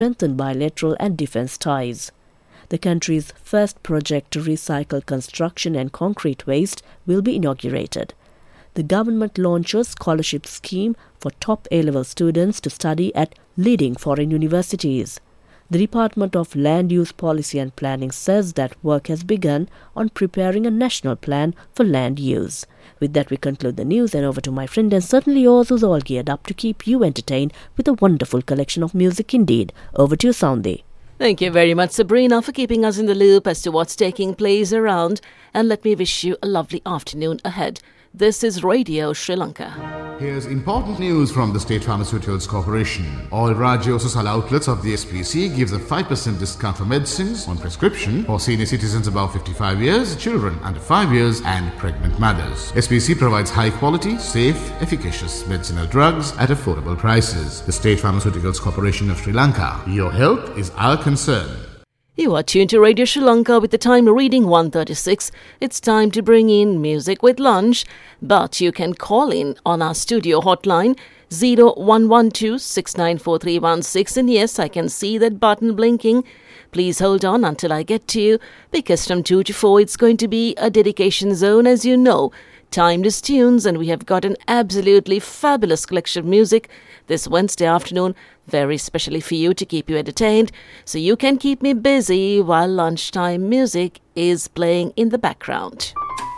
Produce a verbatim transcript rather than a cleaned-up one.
strengthen bilateral and defense ties. The country's first project to recycle construction and concrete waste will be inaugurated. The government launches scholarship scheme for top A-level students to study at leading foreign universities. The Department of Land Use Policy and Planning says that work has begun on preparing a national plan for land use. With that, we conclude the news, and over to my friend and certainly yours who's all geared up to keep you entertained with a wonderful collection of music indeed. Over to you, Soundi. Thank you very much, Sabrina, for keeping us in the loop as to what's taking place around. And let me wish you a lovely afternoon ahead. This is Radio Sri Lanka. Here's important news from the State Pharmaceuticals Corporation. All Rajya Usasal outlets of the S P C gives a five percent discount for medicines on prescription for senior citizens above fifty-five years, children under five years and pregnant mothers. S P C provides high quality, safe, efficacious medicinal drugs at affordable prices. The State Pharmaceuticals Corporation of Sri Lanka. Your health is our concern. You are tuned to Radio Sri Lanka with the time reading one thirty-six. It's time to bring in Music with Lunch, but you can call in on our studio hotline zero one one two six nine four three one six, and yes, I can see that button blinking. Please hold on until I get to you, because from two to four it's going to be a dedication zone, as you know. Timeless tunes, and we have got an absolutely fabulous collection of music this Wednesday afternoon, very specially for you to keep you entertained, so you can keep me busy while lunchtime music is playing in the background.